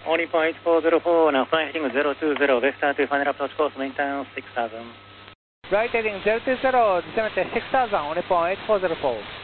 Only.8404, now flying heading 020, Vista to final approach course, maintain 6000. Right heading 020, descend at 6000, only.8404.